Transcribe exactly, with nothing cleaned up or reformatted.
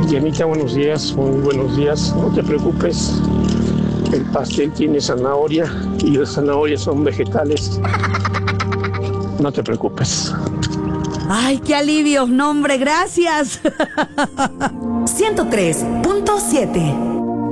Dianita, buenos días, muy buenos días. No te preocupes, el pastel tiene zanahoria y las zanahorias son vegetales. No te preocupes. Ay, qué alivio. No, hombre, gracias. ciento tres punto siete